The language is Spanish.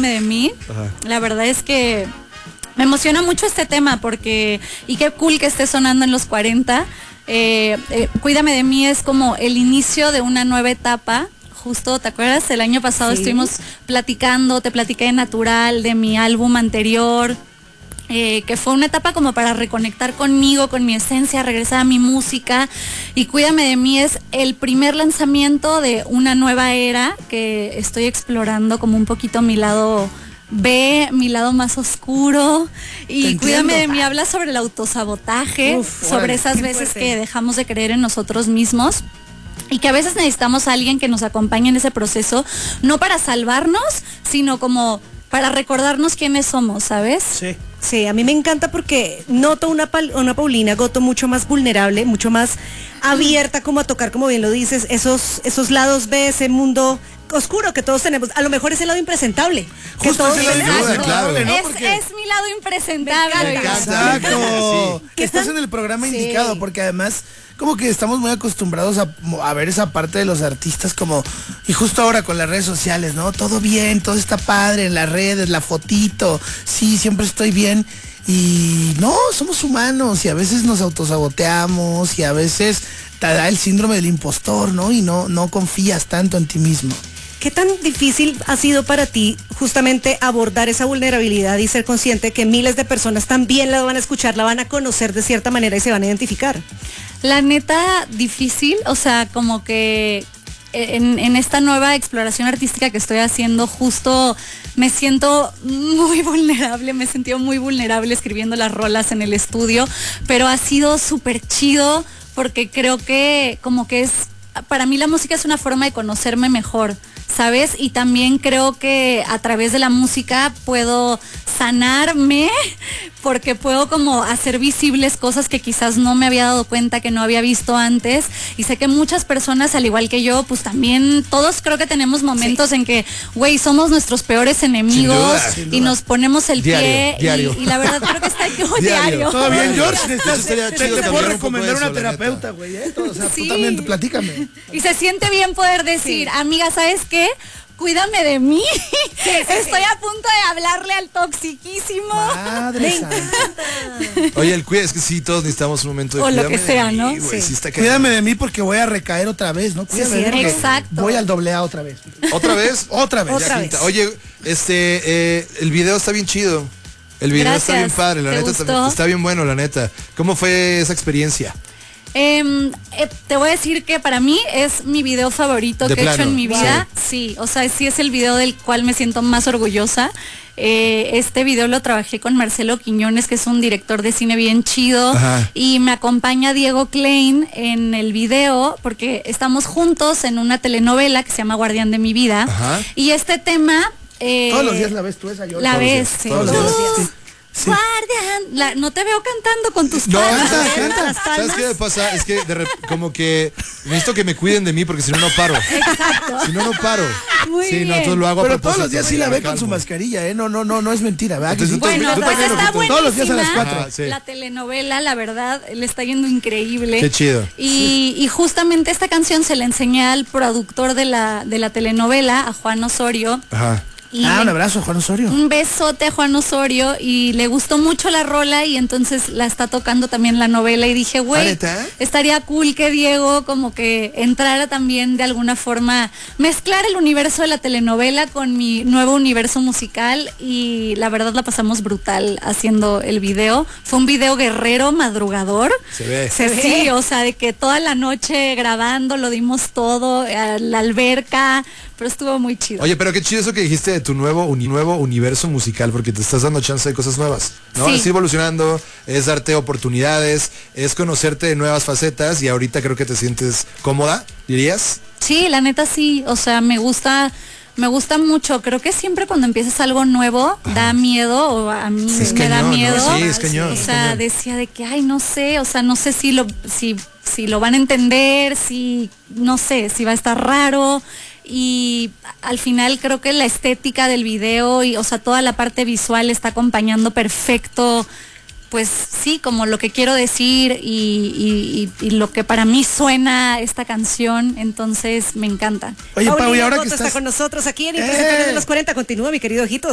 Cuídame de mí. Ajá. La verdad es que me emociona mucho este tema porque, y qué cool que esté sonando en los 40. Cuídame de mí es como el inicio de una nueva etapa. Justo, ¿te acuerdas? El año pasado estuvimos platicando, te platiqué de Natural, de mi álbum anterior, que fue una etapa como para reconectar conmigo, con mi esencia, regresar a mi música. Y Cuídame de mí es el primer lanzamiento de una nueva era que estoy explorando como un poquito mi lado B, mi lado más oscuro. Y Cuídame de mí habla sobre el autosabotaje, sobre esas veces que dejamos de creer en nosotros mismos. Y que a veces necesitamos a alguien que nos acompañe en ese proceso, no para salvarnos, sino como para recordarnos quiénes somos, ¿sabes? Sí. Sí, a mí me encanta porque noto una Paulina Goto mucho más vulnerable, mucho más abierta como a tocar, como bien lo dices, esos lados B, ese mundo oscuro que todos tenemos. A lo mejor es el lado impresentable. Que todos tenemos. Claro, ¿no? Es mi lado impresentable. Exacto. Sí. Que estás en el programa indicado, porque además como que estamos muy acostumbrados a ver esa parte de los artistas como, y justo ahora con las redes sociales, ¿no? Todo bien, todo está padre en las redes, la fotito, sí, siempre estoy bien. Y no, somos humanos y a veces nos autosaboteamos y a veces te da el síndrome del impostor, ¿no? Y no confías tanto en ti mismo. ¿Qué tan difícil ha sido para ti justamente abordar esa vulnerabilidad y ser consciente que miles de personas también la van a escuchar, la van a conocer de cierta manera y se van a identificar? La neta, difícil, o sea, como que en esta nueva exploración artística que estoy haciendo, justo me siento muy vulnerable, me he sentido muy vulnerable escribiendo las rolas en el estudio, pero ha sido súper chido porque creo que como que para mí la música es una forma de conocerme mejor, ¿sabes? Y también creo que a través de la música puedo sanarme porque puedo como hacer visibles cosas que quizás no me había dado cuenta, que no había visto antes. Y sé que muchas personas, al igual que yo, pues también todos creo que tenemos momentos en que, güey, somos nuestros peores enemigos sin duda. Y nos ponemos el pie. Diario. Y la verdad creo que está diario. Todo bien, George. Te puedo recomendar una terapeuta, güey. O sea, tú también, platícame. Y se siente bien poder decir, amiga, ¿sabes qué? Cuídame de mí. Estoy a punto de hablarle al toxiquísimo. Madre santa. Oye, es que sí, todos necesitamos un momento de o lo que sea, ¿no? Mí, sí. Sí Cuídame de mí porque voy a recaer otra vez, ¿no? Cuídame de mí. Exacto. Voy al AA otra vez. ¿Otra vez? Otra vez. Oye, el video está bien chido. El video está bien padre, la neta está bien bueno, la neta. ¿Cómo fue esa experiencia? Te voy a decir que para mí es mi video favorito que he hecho en mi vida. Sí, o sea, sí es el video del cual me siento más orgullosa. Este video lo trabajé con Marcelo Quiñones, que es un director de cine bien chido. Ajá. Y me acompaña Diego Klein en el video porque estamos juntos en una telenovela que se llama Guardián de mi vida. Ajá. Y este tema... todos los días la ves tú esa, yo. La ves, sí. Todos los días. Sí. Guardián, no te veo cantando con tus palmas. Canta. ¿Sabes qué me pasa? Es que como que necesito que me cuiden de mí porque si no paro. Exacto. Si no paro. Muy bien. No, entonces lo hago. Pero todos los días sí la ve con su mascarilla, ¿eh? No es mentira, ¿verdad? Entonces, bueno, pues está buenísima. Todos los días a las 4. Ajá, sí. La telenovela, la verdad, le está yendo increíble. Qué chido. Y justamente esta canción se la enseñé al productor de la telenovela, a Juan Osorio. Ajá. Un abrazo a Juan Osorio. Un besote a Juan Osorio y le gustó mucho la rola y entonces la está tocando también la novela y dije, güey, estaría cool que Diego como que entrara también de alguna forma, mezclar el universo de la telenovela con mi nuevo universo musical y la verdad la pasamos brutal haciendo el video. Fue un video guerrero, madrugador. Se ve. Sí, o sea, de que toda la noche grabando, lo dimos todo, a la alberca, pero estuvo muy chido. Oye, pero qué chido eso que dijiste de tu nuevo universo musical, porque te estás dando chance de cosas nuevas, ¿no? Sí. Es ir evolucionando, es darte oportunidades, es conocerte de nuevas facetas y ahorita creo que te sientes cómoda, ¿dirías? Sí, la neta sí, o sea, me gusta mucho, creo que siempre cuando empiezas algo nuevo da miedo, o a mí me da miedo. ¿No? Sí, es cañón. O sea, decía de que, ay, no sé, o sea, no sé si lo van a entender, no sé, si va a estar raro. Y al final creo que la estética del video y, o sea, toda la parte visual está acompañando perfecto, pues sí, como lo que quiero decir y lo que para mí suena esta canción, entonces me encanta. Oye, Pau, y ahora que está con nosotros aquí en Impresentables de los 40, continúa, mi querido ojito.